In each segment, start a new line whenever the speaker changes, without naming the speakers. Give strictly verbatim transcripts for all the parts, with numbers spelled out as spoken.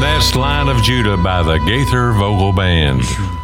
Minimus Line of Judah by the Gaither Vocal Band.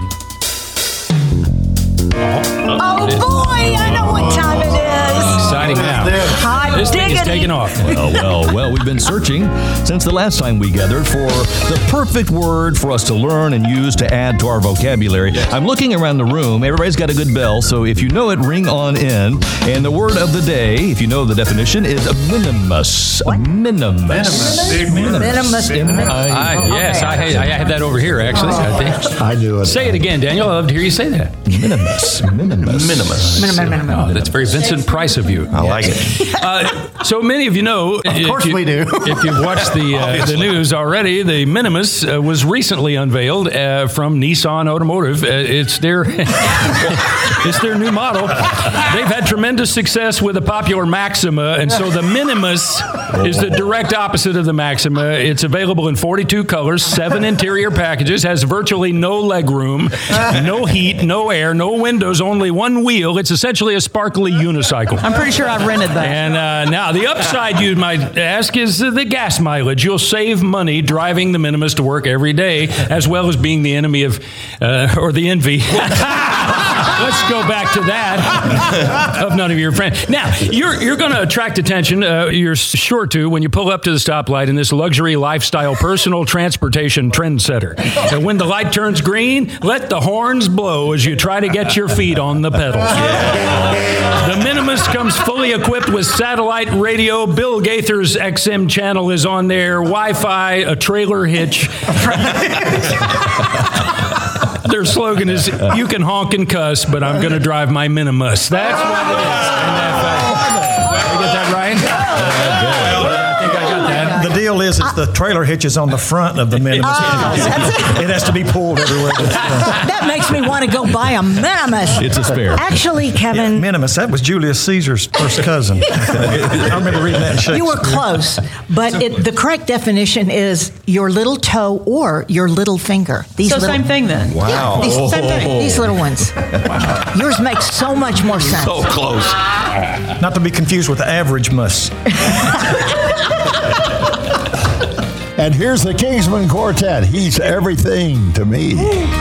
Oh, boy, I know what time it is.
Exciting now.
Hot
This thing is
diggity.
taking off.
Well, well, well, we've been searching since the last time we gathered for the perfect word for us to learn and use to add to our vocabulary. I'm looking around the room. Everybody's got a good bell, so if you know it, ring on in. And the word of the day, if you know the definition, is a minimus. A minimus.
Minimus.
I, yes, I, I have that over here, actually. I think.
I knew it.
Say it again, Daniel. I'd love to hear you say that.
Minimus. Minimus.
Minimus.
Minimum, minimum.
Oh, that's very Vincent Price of you.
I like it.
Uh, so many of you know, of
course
you,
we do.
if you've watched the uh, the news already, the Minimus uh, was recently unveiled uh, from Nissan Automotive. Uh, it's their it's their new model. They've had tremendous success with the popular Maxima, and so the Minimus is the direct opposite of the Maxima. It's available in forty-two colors, seven interior packages, has virtually no legroom, no heat, no air, no windows, only one wheel. It's essentially a sparkly unicycle.
I'm pretty sure I rented that.
And uh, now the upside, you might ask, is uh, the gas mileage. You'll save money driving the Minimus to work every day, as well as being the enemy of, uh, or the envy. Let's go back to that of none of your friends. Now, you're you're going to attract attention. Uh, you're sure to when you pull up to the stoplight in this luxury lifestyle personal transportation trendsetter. And when the light turns green, let the horns blow as you try to get your feet on the pedals. The Minimus comes fully equipped with satellite radio. Bill Gaither's X M channel is on there, Wi-Fi, a trailer hitch. Their slogan is, you can honk and cuss, but I'm going to drive my Minimus. That's what it is. And that's, uh, did I get that right? I think I got that.
The deal is, it's the trailer hitches on the front of the Minimus. It has to be pulled everywhere.
That makes me want to go buy a Minimus.
It's a spare.
Actually, Kevin,
Minimus, that was Julius Caesar's first cousin. I remember reading that in Shakespeare.
you were close, but it, the correct definition is your little toe or your little finger. These
So
little,
same thing then.
Yeah, these, same thing. These little ones. Yours makes so much more sense.
So close.
Not to be confused with the average mus.
And here's the Kingsman Quartet. He's everything to me.